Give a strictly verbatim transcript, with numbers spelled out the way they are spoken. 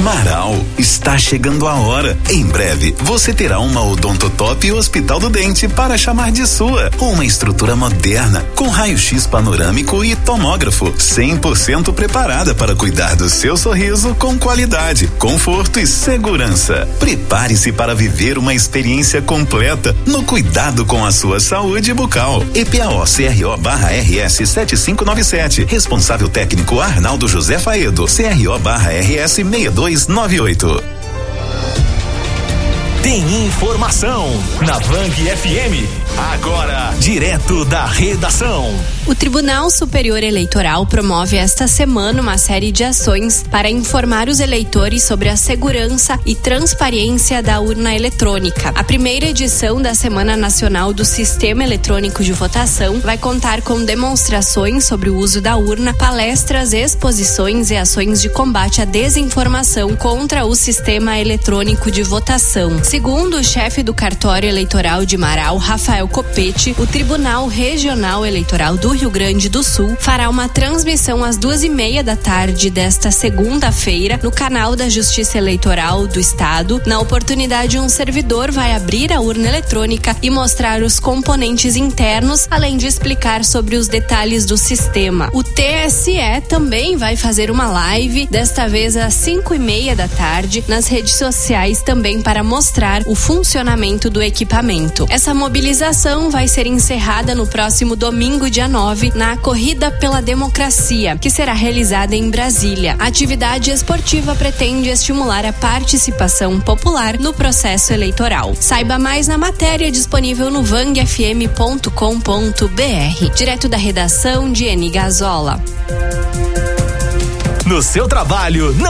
Marau, está chegando a hora. Em breve, você terá uma Odontotop Hospital do Dente para chamar de sua. Uma estrutura moderna, com raio-x panorâmico e tomógrafo, cem por cento preparada para cuidar do seu sorriso com qualidade, conforto e segurança. Prepare-se para viver uma experiência completa no cuidado com a sua saúde bucal. E P A O C R O barra R S sete cinco nove sete. Responsável técnico Arnaldo José Faedo. C R O barra R S seis dois nove oito. Tem informação na Vang F M. Agora, direto da redação. O Tribunal Superior Eleitoral promove esta semana uma série de ações para informar os eleitores sobre a segurança e transparência da urna eletrônica. A primeira edição da Semana Nacional do Sistema Eletrônico de Votação vai contar com demonstrações sobre o uso da urna, palestras, exposições e ações de combate à desinformação contra o sistema eletrônico de votação. Segundo o chefe do cartório eleitoral de Marau, Rafael Copete, o Tribunal Regional Eleitoral do Rio Grande do Sul fará uma transmissão às duas e meia da tarde desta segunda-feira no canal da Justiça Eleitoral do Estado. Na oportunidade, um servidor vai abrir a urna eletrônica e mostrar os componentes internos, além de explicar sobre os detalhes do sistema. O T S E também vai fazer uma live, desta vez às cinco e meia da tarde, nas redes sociais também para mostrar o funcionamento do equipamento. Essa mobilização vai ser encerrada no próximo domingo, dia nove, na Corrida pela Democracia, que será realizada em Brasília. A atividade esportiva pretende estimular a participação popular no processo eleitoral. Saiba mais na matéria disponível no vang f m ponto com ponto b r. Direto da redação, Diene Gazola. No seu trabalho, não